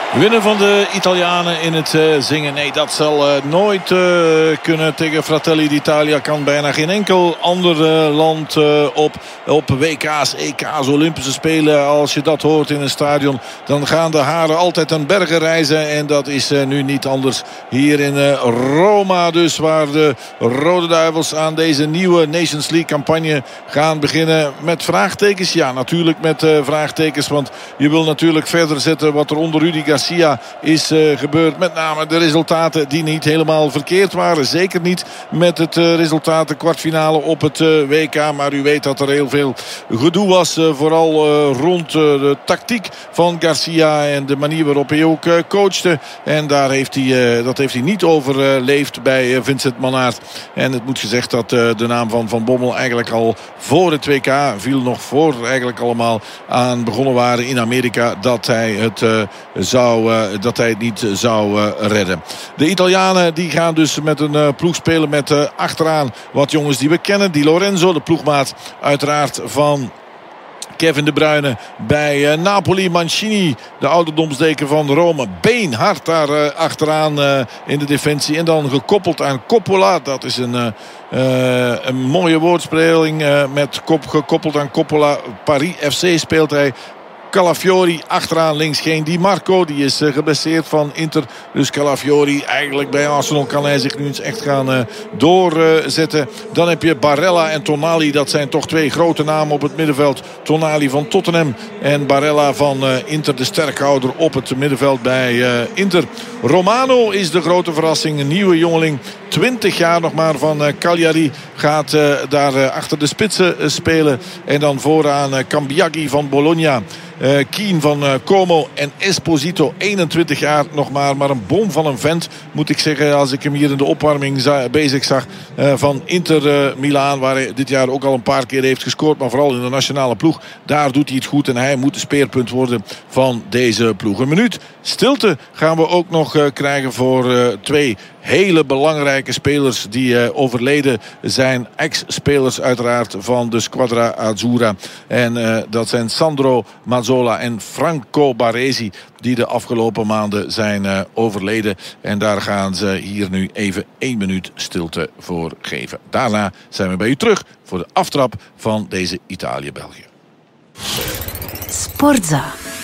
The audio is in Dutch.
Winnen van de Italianen in het zingen. Nee, dat zal nooit kunnen tegen Fratelli d'Italia. Kan bijna geen enkel ander land op WK's, EK's, Olympische Spelen. Als je dat hoort in een stadion, dan gaan de haren altijd ten berge reizen. En dat is nu niet anders hier in Roma. Dus waar de Rode Duivels aan deze nieuwe Nations League campagne gaan beginnen met vraagtekens. Ja, natuurlijk met vraagtekens. Want je wil natuurlijk verder zetten wat er onder Rudi Garcia is gebeurd. Met name de resultaten die niet helemaal verkeerd waren. Zeker niet met het resultaat de kwartfinale op het WK. Maar u weet dat er heel veel gedoe was. Vooral rond de tactiek van Garcia en de manier waarop hij ook coachte. En daar dat heeft hij niet overleefd bij Vincent Mannaert. En het moet gezegd dat de naam van Van Bommel eigenlijk al voor het WK viel, nog voor eigenlijk allemaal aan begonnen waren in Amerika, dat hij het niet zou redden. De Italianen die gaan dus met een ploeg spelen met achteraan wat jongens die we kennen. Di Lorenzo, de ploegmaat uiteraard van Kevin De Bruyne bij Napoli. Mancini, de ouderdomsdeken van Rome, beenhard daar achteraan in de defensie. En dan gekoppeld aan Coppola. Dat is een mooie woordspeling met gekoppeld aan Coppola. Paris FC speelt hij. Calafiori achteraan links, geen Di Marco. Die is geblesseerd van Inter. Dus Calafiori eigenlijk bij Arsenal kan hij zich nu eens echt gaan doorzetten. Dan heb je Barella en Tonali. Dat zijn toch twee grote namen op het middenveld. Tonali van Tottenham en Barella van Inter, de sterkhouder op het middenveld bij Inter. Romano is de grote verrassing. Een nieuwe jongeling. 20 jaar nog maar van Cagliari. Gaat daar achter de spitsen spelen. En dan vooraan Cambiaghi van Bologna. Kien van Como en Esposito, 21 jaar nog maar een boom van een vent, moet ik zeggen, als ik hem hier in de opwarming bezig zag van Inter Milaan, waar hij dit jaar ook al een paar keer heeft gescoord, maar vooral in de nationale ploeg. Daar doet hij het goed en hij moet de speerpunt worden van deze ploeg. Een minuut stilte gaan we ook nog krijgen voor twee hele belangrijke spelers die overleden zijn. Ex-spelers uiteraard van de Squadra Azzurra. En dat zijn Sandro Mazzola en Franco Baresi, die de afgelopen maanden zijn overleden. En daar gaan ze hier nu even 1 minuut stilte voor geven. Daarna zijn we bij u terug voor de aftrap van deze Italië-België. Sportza.